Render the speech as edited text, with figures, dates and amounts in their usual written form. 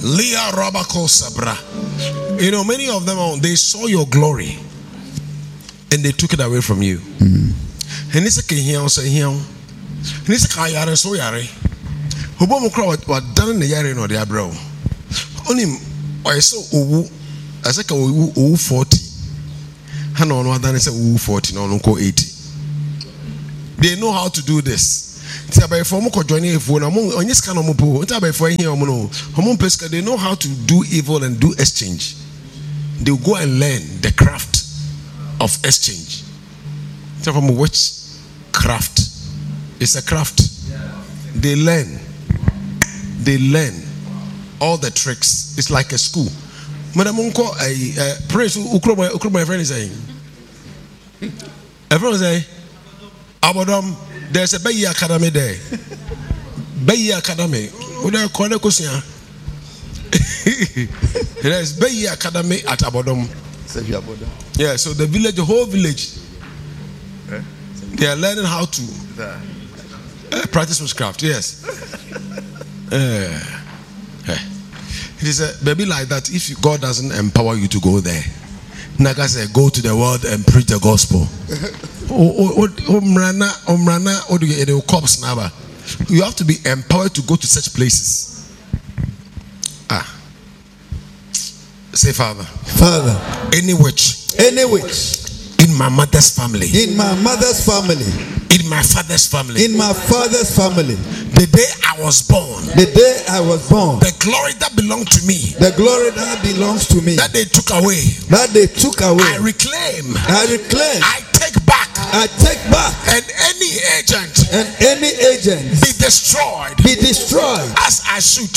Leah Rabako Sabra. You know, many of them, they saw your glory and they took it away from you. And it's a here, say here. And it's a kayare so yare. Who crowd what done the yare no their bro. Only I saw I said 40. Hano no than say 40 no 80. They know how to do this. They know how to do evil and do exchange. They'll go and learn the craft of exchange. From which craft? It's a craft. They learn all the tricks. It's like a school. Madam Unko, praise my friend is saying. Everyone say, Abodom. There's a Bayi Academy there. Bayi Academy. There's Bayi Academy at Abodom. Yeah, so the village, the whole village, they are learning how to practice witchcraft. Yes. It is a baby like that. If God doesn't empower you to go there, Naga said, go to the world and preach the gospel. You have to be empowered to go to such places. Say, Father, any witch in my mother's family, in my mother's family, in my father's family, in my father's family, the day I was born, the glory that belonged to me, the glory that belongs to me, that they took away, I reclaim, I take back, and any agent be destroyed as I shoot